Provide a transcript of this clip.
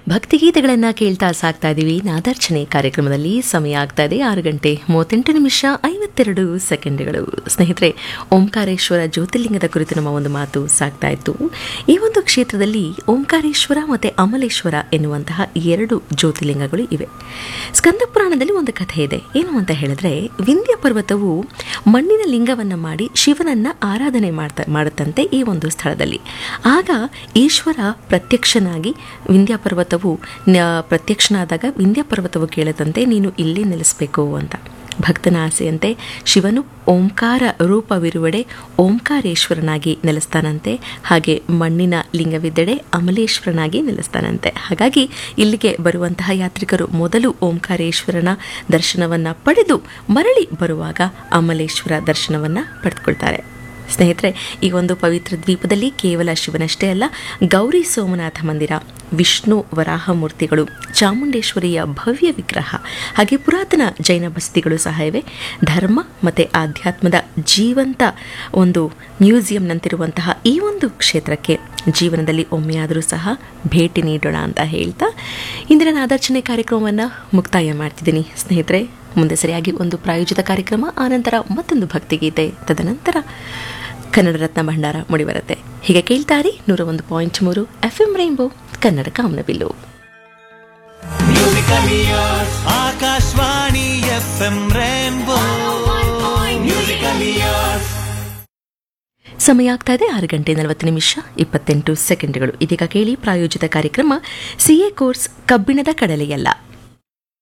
ಭಕ್ತಿಗೀತೆಗಳನ್ನು ಕೇಳ್ತಾ ಸಾಕ್ತಾ ಇದ್ದೀವಿ ನಾದಾರ್ಚನೆ ಕಾರ್ಯಕ್ರಮದಲ್ಲಿ. ಸಮಯ ಆಗ್ತಾ ಇದೆ 6:38:52. ಸ್ನೇಹಿತರೆ, ಓಂಕಾರೇಶ್ವರ ಜ್ಯೋತಿರ್ಲಿಂಗದ ಕುರಿತು ನಮ್ಮ ಒಂದು ಮಾತು ಸಾಗ್ತಾ ಇತ್ತು. ಈ ಒಂದು ಕ್ಷೇತ್ರದಲ್ಲಿ ಓಂಕಾರೇಶ್ವರ ಮತ್ತು ಅಮಲೇಶ್ವರ ಎನ್ನುವಂತಹ 2 ಜ್ಯೋತಿರ್ಲಿಂಗಗಳು ಇವೆ. ಸ್ಕಂದ ಪುರಾಣದಲ್ಲಿ ಒಂದು ಕಥೆ ಇದೆ. ಏನು ಅಂತ ಹೇಳಿದ್ರೆ, ವಿಂಧ್ಯ ಪರ್ವತವು ಮಣ್ಣಿನ ಲಿಂಗವನ್ನು ಮಾಡಿ ಶಿವನನ್ನ ಆರಾಧನೆ ಮಾಡುತ್ತಂತೆ ಈ ಒಂದು ಸ್ಥಳದಲ್ಲಿ. ಆಗ ಈಶ್ವರ ಪ್ರತ್ಯಕ್ಷನಾಗಿ ವಿಂಧ್ಯ ಪರ್ವತವು ಪ್ರತ್ಯಕ್ಷನಾದಾಗ ವಿಂಧ್ಯ ಪರ್ವತವು ಕೇಳದಂತೆ ನೀನು ಇಲ್ಲೇ ನೆಲೆಸಬೇಕು ಅಂತ. ಭಕ್ತನ ಆಸೆಯಂತೆ ಶಿವನು ಓಂಕಾರ ರೂಪವಿರುವೆಡೆ ಓಂಕಾರೇಶ್ವರನಾಗಿ ನೆಲೆಸ್ತಾನಂತೆ, ಹಾಗೆ ಮಣ್ಣಿನ ಲಿಂಗವಿದ್ದೆಡೆ ಅಮಲೇಶ್ವರನಾಗಿ ನೆಲೆಸ್ತಾನಂತೆ. ಹಾಗಾಗಿ ಇಲ್ಲಿಗೆ ಬರುವಂತಹ ಯಾತ್ರಿಕರು ಮೊದಲು ಓಂಕಾರೇಶ್ವರನ ದರ್ಶನವನ್ನು ಪಡೆದು ಮರಳಿ ಬರುವಾಗ ಅಮಲೇಶ್ವರ ದರ್ಶನವನ್ನು ಪಡೆದುಕೊಳ್ತಾರೆ. ಸ್ನೇಹಿತರೆ, ಈ ಒಂದು ಪವಿತ್ರ ದ್ವೀಪದಲ್ಲಿ ಕೇವಲ ಶಿವನಷ್ಟೇ ಅಲ್ಲ, ಗೌರಿ ಸೋಮನಾಥ ಮಂದಿರ, ವಿಷ್ಣು ವರಾಹ ಮೂರ್ತಿಗಳು, ಚಾಮುಂಡೇಶ್ವರಿಯ ಭವ್ಯ ವಿಗ್ರಹ, ಹಾಗೆ ಪುರಾತನ ಜೈನ ಬಸದಿಗಳು ಸಹ ಇವೆ. ಧರ್ಮ ಮತ್ತು ಆಧ್ಯಾತ್ಮದ ಜೀವಂತ ಒಂದು ಮ್ಯೂಸಿಯಂನಂತಿರುವಂತಹ ಈ ಒಂದು ಕ್ಷೇತ್ರಕ್ಕೆ ಜೀವನದಲ್ಲಿ ಒಮ್ಮೆಯಾದರೂ ಸಹ ಭೇಟಿ ನೀಡೋಣ ಅಂತ ಹೇಳ್ತಾ ಇಂದಿನ ನಾದಾರ್ಚನೆ ಕಾರ್ಯಕ್ರಮವನ್ನು ಮುಕ್ತಾಯ ಮಾಡ್ತಿದ್ದೀನಿ. ಸ್ನೇಹಿತರೆ, ಮುಂದೆ ಸರಿಯಾಗಿ ಒಂದು ಪ್ರಾಯೋಜಿತ ಕಾರ್ಯಕ್ರಮ, ಆನಂತರ ಮತ್ತೊಂದು ಭಕ್ತಿಗೀತೆ, ತದನಂತರ ಕನ್ನಡ ರತ್ನ ಭಂಡಾರ ಮೂಡಿಬರುತ್ತೆ. ಹೀಗೆ ಕೇಳ್ತಾರಿ 101.3 FM ರೈನ್ಬೋ ಕನ್ನಡ ಕಾಮನಬಿಲ್ಲು. ಆಕಾಶವಾಣಿ FM ರೈನ್ಬೋ ಸಮಯ ಆಗ್ತಾ ಇದೆ 6:40:28. ಇದೀಗ ಕೇಳಿ ಪ್ರಾಯೋಜಿತ ಕಾರ್ಯಕ್ರಮ CA ಕೋರ್ಸ್ ಕಬ್ಬಿಣದ ಕಡಲೆಯಲ್ಲ.